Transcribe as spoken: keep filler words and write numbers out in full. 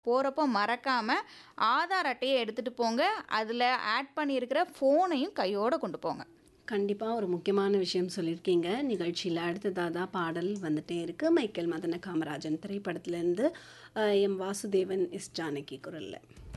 போறப்போ மறக்காம ஆதார் அட்டைய எடுத்துட்டு போங்க. அதுல ஆட் பண்ணியிருக்கிற ஃபோனையும் கையோட கொண்டு போங்க. கண்டிப்பா ஒரு முக்கியமான விஷயம் சொல்லியிருக்கீங்க. நிகழ்ச்சியில அடுத்ததா தான் பாடல் வந்துட்டே இருக்கு. மைக்கேல் மதன காமராஜன் திரைப்படத்திலேருந்து அ எம். வாசுதேவன், எஸ். ஜானகி குரல்ல.